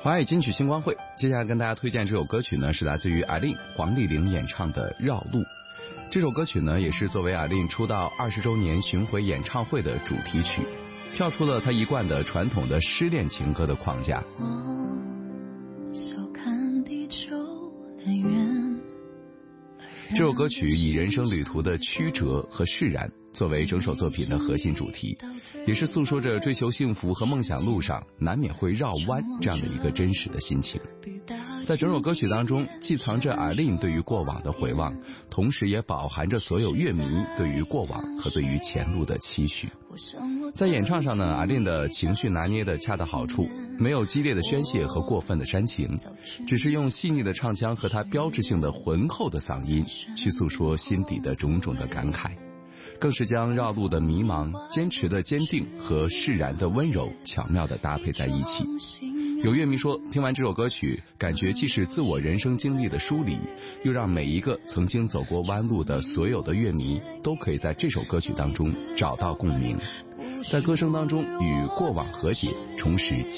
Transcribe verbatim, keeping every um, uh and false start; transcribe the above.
华语金曲星光会，接下来跟大家推荐这首歌曲呢，是来自于阿令黄丽玲演唱的《绕路》。这首歌曲呢，也是作为阿令出道二十周年巡回演唱会的主题曲，跳出了他一贯的传统的失恋情歌的框架。这首歌曲以人生旅途的曲折和释然作为整首作品的核心主题，也是诉说着追求幸福和梦想路上难免会绕弯这样的一个真实的心情。在整首歌曲当中，既藏着阿令对于过往的回望，同时也饱含着所有乐迷对于过往和对于前路的期许。在演唱上呢，阿令的情绪拿捏的恰到好处，没有激烈的宣泄和过分的煽情，只是用细腻的唱腔和他标志性的浑厚的嗓音去诉说心底的种种的感慨，更是将绕路的迷茫、坚持的坚定和释然的温柔巧妙地搭配在一起。有乐迷说，听完这首歌曲，感觉既是自我人生经历的梳理，又让每一个曾经走过弯路的所有的乐迷都可以在这首歌曲当中找到共鸣，在歌声当中与过往和解，重拾